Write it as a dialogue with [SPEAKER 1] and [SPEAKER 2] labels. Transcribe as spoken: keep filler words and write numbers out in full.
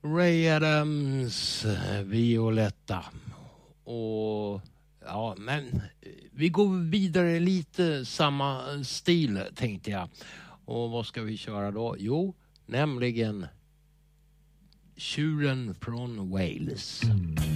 [SPEAKER 1] Ray Adams, Violetta. Och ja, men vi går vidare lite samma stil tänkte jag. Och vad ska vi köra då? Jo, nämligen Tjuren från Wales.